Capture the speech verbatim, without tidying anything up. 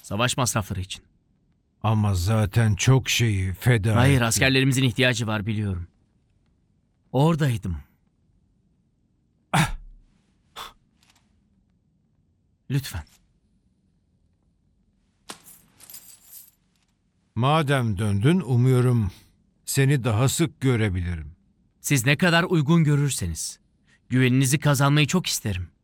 Savaş masrafları için. Ama zaten çok şeyi feda Hayır, etti. askerlerimizin ihtiyacı var biliyorum. Oradaydım. Lütfen. Madem döndün, umuyorum seni daha sık görebilirim. Siz ne kadar uygun görürseniz. Güveninizi kazanmayı çok isterim.